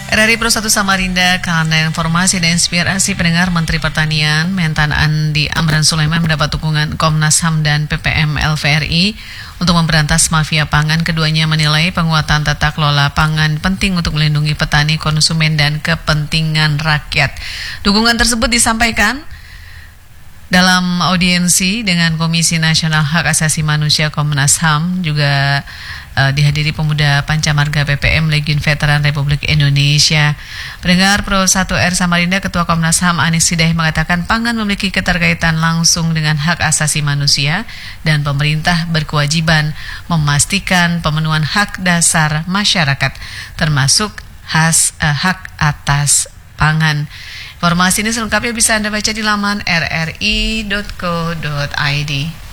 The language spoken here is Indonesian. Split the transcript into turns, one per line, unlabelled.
RRI Pro 1 Samarinda, karena informasi dan inspirasi pendengar, Menteri Pertanian Mentan Andi Amran Sulaiman mendapat dukungan Komnas HAM dan PPM LVRI untuk memberantas mafia pangan. Keduanya menilai penguatan tata kelola pangan penting untuk melindungi petani, konsumen, dan kepentingan rakyat. Dukungan tersebut disampaikan dalam audiensi dengan Komisi Nasional Hak Asasi Manusia Komnas HAM, juga dihadiri pemuda Pancamarga PPM Legiun Veteran Republik Indonesia. Pendengar Pro 1R Samarinda, Ketua Komnas HAM Anis Hidayah mengatakan pangan memiliki keterkaitan langsung dengan hak asasi manusia dan pemerintah berkewajiban memastikan pemenuhan hak dasar masyarakat, termasuk hak atas pangan. Informasi ini selengkapnya bisa Anda baca di laman rri.co.id.